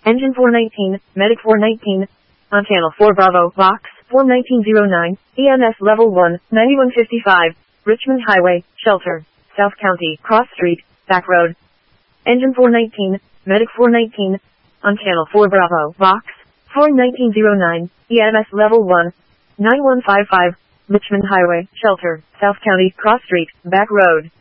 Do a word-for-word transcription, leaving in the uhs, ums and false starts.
Engine four nineteen, Medic four nineteen, on Channel four Bravo, Box, Form nineteen oh nine, E M S Level one, ninety-one fifty-five, Richmond Highway, Shelter, South County, Cross Street, Back Road. Engine four nineteen, Medic four nineteen, on Channel four Bravo, Box, Form nineteen oh nine, E M S Level one, ninety-one fifty-five, Richmond Highway, Shelter, South County, Cross Street, Back Road.